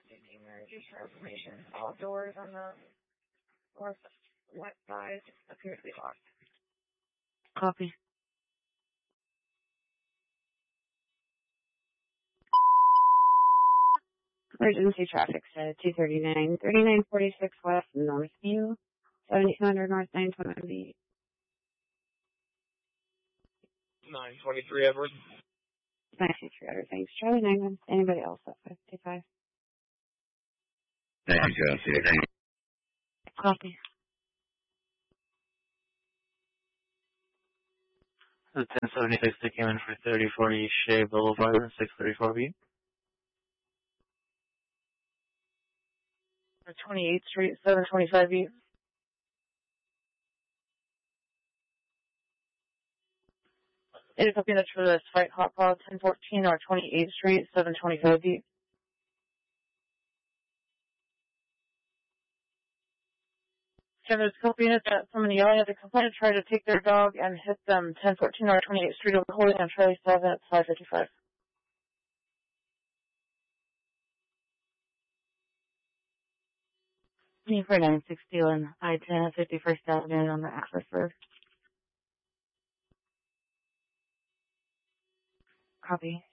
emergency information. All doors on the northwest side appear to be locked. Copy. Emergency traffic set 239, 3946 West Northview, 7200 North 920. 923 Edward. 923 Edward, thanks. Charlie 91. Anybody else at 525? Thanks, Josie. Copy. The 1076 that came in for 3040 Shea Boulevard, 634B. 28th Street, 725B. It is open for this fight hot call 1014 or 28th Street, 725B. So there's a couple units that somebody yelling at the complainant tried to take their dog and hit them 1014 or 28th Street over Holy on Charlie 7 at 555. 4961 I-10 at 51st Avenue on the Access Road. Copy.